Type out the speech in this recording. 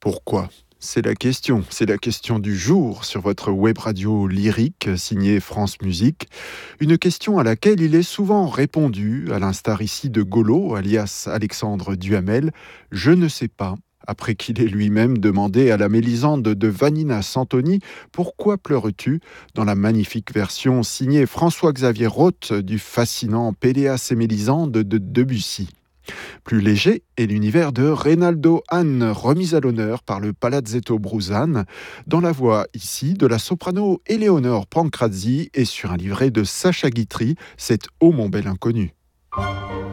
Pourquoi? C'est la question du jour sur votre web radio lyrique signée France Musique. Une question à laquelle il est souvent répondu, à l'instar ici de Golo, alias Alexandre Duhamel, je ne sais pas. Après qu'il ait lui-même demandé à la Mélisande de Vanina Santoni pourquoi pleures-tu dans la magnifique version signée François-Xavier Roth du fascinant Péléas et Mélisande de Debussy. Plus léger est l'univers de Reynaldo Hahn, remis à l'honneur par le Palazzetto Bruzane, dans la voix ici de la soprano Éléonore Pancrazzi et sur un livret de Sacha Guitry, c'est Ô mon bel inconnu.